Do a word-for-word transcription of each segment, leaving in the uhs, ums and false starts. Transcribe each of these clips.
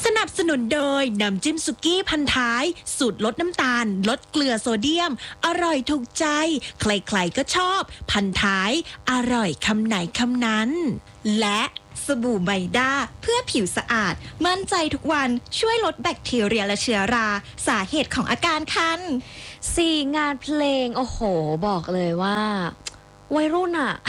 นับสนุนโดยน้ำจิ้มสุกี้พันท้ายสูตรลดน้ำตาลลดเกลือโซเดียมอร่อยถูกใจใครๆก็ชอบพันท้ายอร่อยคำไหนคำนั้นและสบู่ไมด้าเพื่อผิวสะอาดมั่นใจทุกวันช่วยลดแบคทีเรียและเชื้อราสาเหตุของอาการคันสี่งานเพลงโอ้โหบอกเลยว่าวัยรุ่นอะ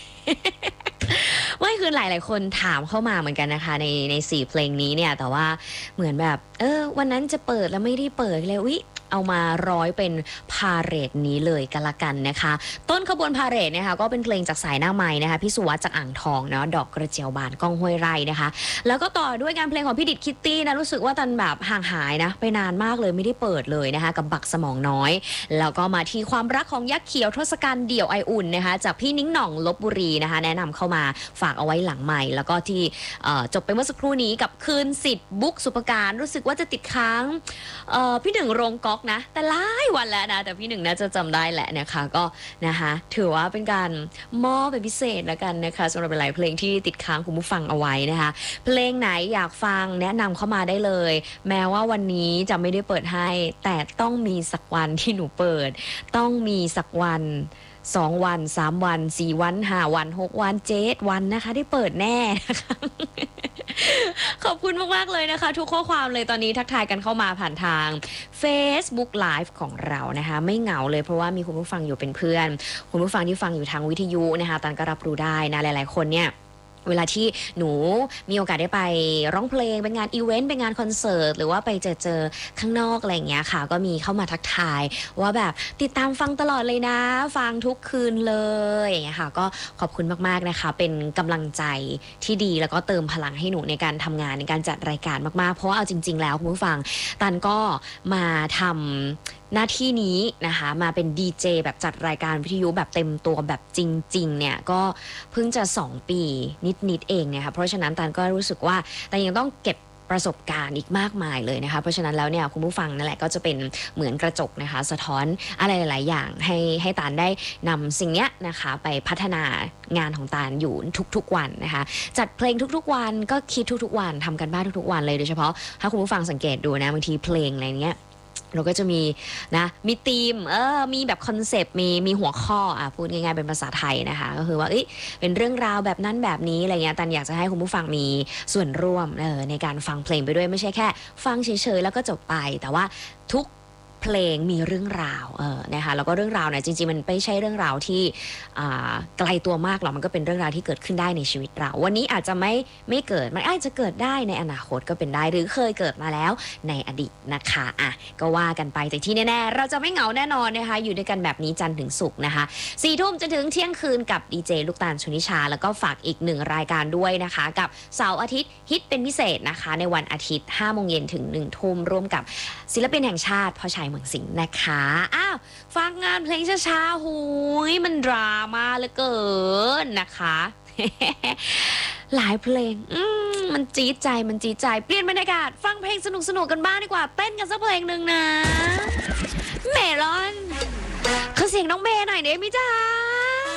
ไม่คือหลายๆคนถามเข้ามาเหมือนกันนะคะในในสี่เพลงนี้เนี่ยแต่ว่าเหมือนแบบเออวันนั้นจะเปิดแล้วไม่ได้เปิดเลยอุ๊ยเอามาร้อยเป็นพาเหรดนี้เลยกันละกันนะคะต้นขบวนพาเหรดนะคะก็เป็นเพลงจากสายหน้าไม้นะคะพี่สุวัสดิ์จากอ่างทองเนาะดอกกระเจียวบานก้องห้วยไร่นะคะแล้วก็ต่อด้วยงานเพลงของพี่ดิดคิตตี้นะรู้สึกว่าตันแบบห่างหายนะไปนานมากเลยไม่ได้เปิดเลยนะคะกับบักสมองน้อยแล้วก็มาที่ความรักของยักษ์เขียวทศกัณฐ์เดี่ยวไออุ่นนะคะจากพี่นิ้งหน่องลพบุรีนะคะแนะนำเข้ามาฝากเอาไว้หลังใหม่แล้วก็ที่จบไปเมื่อสักครู่นี้กับคืนสิทธิ์บุ๊กสุภการรู้สึกว่าจะติดค้างพี่หนึ่งโรงก๊อกนะแต่หลายวันแล้วนะแต่พี่หนึ่งน่าจะจำได้แหละนะคะก็นะคะถือว่าเป็นการมอบเป็นพิเศษแล้วกันนะคะสำหรับหลายเพลงที่ติดค้างคุณผู้ฟังเอาไว้นะคะเพลงไหนอยากฟังแนะนำเข้ามาได้เลยแม้ว่าวันนี้จะไม่ได้เปิดให้แต่ต้องมีสักวันที่หนูเปิดต้องมีสักวันสองวันสามวันสี่วันห้าวันหกวันเจ็ดวันนะคะได้เปิดแน่นะคะขอบคุณมากๆเลยนะคะทุกข้อความเลยตอนนี้ทักทายกันเข้ามาผ่านทาง Facebook Live ของเรานะคะไม่เหงาเลยเพราะว่ามีคุณผู้ฟังอยู่เป็นเพื่อนคุณผู้ฟังที่ฟังอยู่ทางวิทยุนะคะตันก็รับรู้ได้นะหลายๆคนเนี่ยเวลาที่หนูมีโอกาสได้ไปร้องเพลงเป็นงานอีเวนต์เป็นงานคอนเสิร์ตหรือว่าไปเจอเจอข้างนอกอะไรอย่างเงี้ยค่ะก็มีเข้ามาทักทายว่าแบบติดตามฟังตลอดเลยนะฟังทุกคืนเลยอย่างเงี้ยค่ะก็ขอบคุณมากๆนะคะเป็นกำลังใจที่ดีแล้วก็เติมพลังให้หนูในการทำงานในการจัดรายการมากๆเพราะว่าเอาจริงๆแล้วคุณผู้ฟังตันก็มาทำหน้าที่นี้นะคะมาเป็นดีเจแบบจัดรายการวิทยุแบบเต็มตัวแบบจริงๆเนี่ยก็เพิ่งจะสองปีนิดๆเองเนี่ยค่ะเพราะฉะนั้นตันก็รู้สึกว่าแต่ยังต้องเก็บประสบการณ์อีกมากมายเลยนะคะเพราะฉะนั้นแล้วเนี่ยคุณผู้ฟังนั่นแหละก็จะเป็นเหมือนกระจกนะคะสะท้อนอะไรหลายๆอย่างให้ให้ตาลได้นำสิ่งเนี้ยนะคะไปพัฒนางานของตาลอยู่ทุกๆวันนะคะจัดเพลงทุกๆวันก็คิดทุกๆวันทำกันบ้านทุกๆวันเลยโดยเฉพาะถ้าคุณผู้ฟังสังเกตดูนะบางทีเพลงอะไรเงี้ยเราก็จะมีนะมีธีมเออมีแบบคอนเซปต์มีมีหัวข้ออ่ะพูดง่ายๆเป็นภาษาไทยนะคะก็คือว่าเอ้ยเป็นเรื่องราวแบบนั้นแบบนี้อะไรเงี้ยตันอยากจะให้คุณผู้ฟังมีส่วนร่วมเออในการฟังเพลงไปด้วยไม่ใช่แค่ฟังเฉยๆแล้วก็จบไปแต่ว่าทุกเพลงมีเรื่องราวเออนะคะแล้วก็เรื่องราวเนี่ยจริงๆมันไม่ใช่เรื่องราวที่ไกลตัวมากหรอกมันก็เป็นเรื่องราวที่เกิดขึ้นได้ในชีวิตเราวันนี้อาจจะไม่ไม่เกิดมันอาจจะเกิดได้ในอนาคตก็เป็นได้หรือเคยเกิดมาแล้วในอดีตนะคะอ่ะก็ว่ากันไปแต่ที่แน่ๆเราจะไม่เหงาแน่นอนนะคะอยู่ด้วยกันแบบนี้จันทร์ถึงศุกร์นะคะสี่ทุ่มจนถึงเที่ยงคืนกับดีเจลูกตาลชนิชาแล้วก็ฝากอีกหนึ่งรายการด้วยนะคะกับเสาร์อาทิตย์ฮิตเป็นพิเศษนะคะในวันอาทิตย์ห้าโมงเย็นถึงหนึ่งทุ่มร่วมกับศิลปินแห่งชาติพ่อชัยเมืองสิงห์นะคะอ้าวฟังงานเพลงช้าๆหูยมันดราม่าเหลือเกินนะคะ หลายเพลงอืมมันจี๊ดใจมันจี๊ดใจเปลี่ยนบรรยากาศฟังเพลงสนุกๆกันบ้างดีกว่าเต้นกันสักเพลงหนึ่งนะเมลอนขอเสียงน้องเบย์หน่อยได้ไหมจ๊ะ